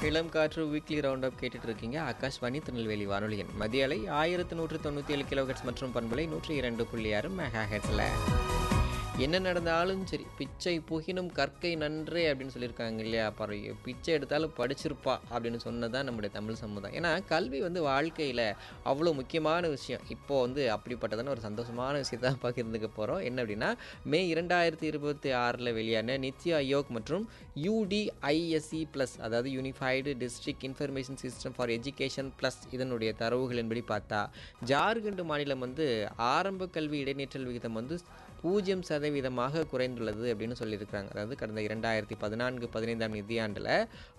இளம் காற்று weekly round up கேட்டுட்டு இருக்கீங்க. ஆகாஷ்வாணி திருநெல்வேலி வானொலியின் மதிய அலை 1197 கிலோஹெட்ஸ் மற்றும் பண்பலை 102.6 மெகா ஹெட்ஸில் என்ன நடந்தாலும் சரி, பிச்சை புகினும் கற்கை நன்றே அப்படின்னு சொல்லியிருக்காங்க இல்லையா? அப்புறம் பிச்சை எடுத்தாலும் படிச்சிருப்பா அப்படின்னு சொன்னதான் நம்முடைய தமிழ் சமுதாயம். ஏன்னா கல்வி வாழ்க்கையில் அவ்வளோ முக்கியமான விஷயம். இப்போது அப்படிப்பட்டதான ஒரு சந்தோஷமான விஷயத்தான் பகிர்ந்துக்க போகிறோம். என்ன அப்படின்னா, மே 2026 வெளியான நித்தி ஆயோக் மற்றும் UDISE ப்ளஸ், அதாவது unified district information system for education plus, இதனுடைய தரவுகளின்படி பார்த்தா ஜார்க்கண்ட் மாநிலம் ஆரம்ப கல்வி இடைநிற்றல் விகிதம் 0% குறைந்துள்ளது அப்படின்னு சொல்லியிருக்கிறாங்க. அதாவது கடந்த 2014-15 நிதியாண்டில்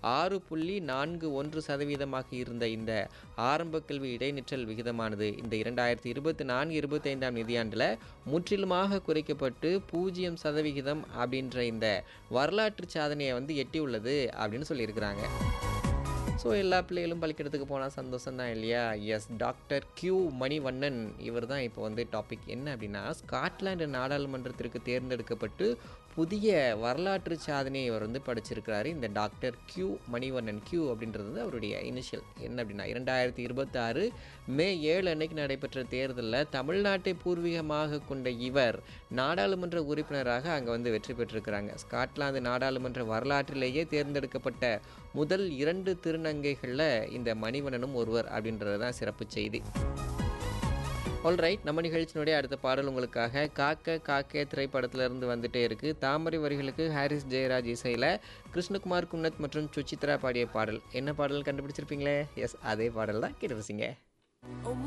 6.41% இருந்த இந்த ஆரம்ப கல்வி இடைநிற்றல் விகிதமானது இந்த 2024-25 நிதியாண்டில் முற்றிலுமாக குறைக்கப்பட்டு 0% அப்படின்ற இந்த வரலாற்று சாதனையை எட்டியுள்ளது அப்படின்னு சொல்லியிருக்கிறாங்க. ஸோ எல்லா பிள்ளைகளும் பள்ளிக்கூடத்துக்கு போனால் சந்தோஷம் தான் இல்லையா? எஸ், டாக்டர் கியூ மணிவண்ணன் இவர் தான் இப்போ டாபிக். என்ன அப்படின்னா, ஸ்காட்லாண்டு நாடாளுமன்றத்திற்கு தேர்ந்தெடுக்கப்பட்டு புதிய வரலாற்று சாதனையை இவர் படிச்சிருக்கிறாரு. இந்த டாக்டர் கியூ மணிவண்ணன், கியூ அப்படின்றது அவருடைய இனிஷியல். என்ன அப்படின்னா, 2026 மே 7 அன்னைக்கு நடைபெற்ற தேர்தலில் தமிழ்நாட்டை பூர்வீகமாக கொண்ட இவர் நாடாளுமன்ற உறுப்பினராக அங்கே வெற்றி பெற்றிருக்கிறாங்க. ஸ்காட்லாந்து நாடாளுமன்ற வரலாற்றிலேயே தேர்ந்தெடுக்கப்பட்ட முதல் 2 திருநங்கைகளில் இந்த மணிவண்ணனும் ஒருவர் அப்படின்றது தான் சிறப்பு செய்தி. ஆல்ரைட், நம்ம நிகழ்ச்சியினுடைய அடுத்த பாடல் உங்களுக்காக காக்க காக்க திரைப்படத்திலிருந்து வந்துட்டே இருக்கு. தாமரை வரிகளுக்கு ஹாரிஸ் ஜெயராஜ் இசையில் கிருஷ்ணகுமார் குன்னத் மற்றும் சுசித்ரா பாடிய பாடல். என்ன பாடல் கண்டுபிடிச்சிருப்பீங்களே? எஸ், அதே பாடல் தான். கேட்டு ரசிங்க.